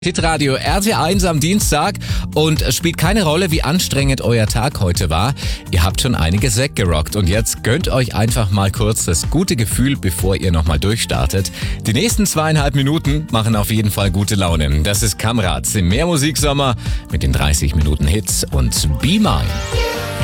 Hitradio RT1 am Dienstag und es spielt keine Rolle, wie anstrengend euer Tag heute war. Ihr habt schon einiges weggerockt und jetzt gönnt euch einfach mal kurz das gute Gefühl, bevor ihr nochmal durchstartet. Die nächsten 2,5 Minuten machen auf jeden Fall gute Laune. Das ist Kamrad im Mehrmusiksommer mit den 30 Minuten Hits und Be Mine.